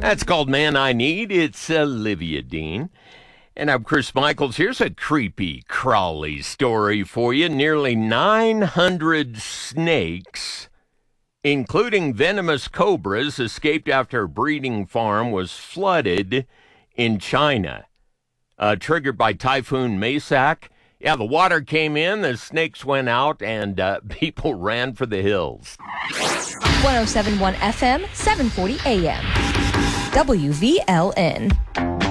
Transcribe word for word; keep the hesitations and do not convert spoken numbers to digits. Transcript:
That's called Man I Need. It's Olivia Dean. And I'm Chris Michaels. Here's a creepy, crawly story for you. Nearly nine hundred snakes, including venomous cobras, escaped after a breeding farm was flooded in China. Uh, triggered by Typhoon Maysak. Yeah, the water came in, the snakes went out, and uh, people ran for the hills. one oh seven point one F M, seven forty A M. W V L N.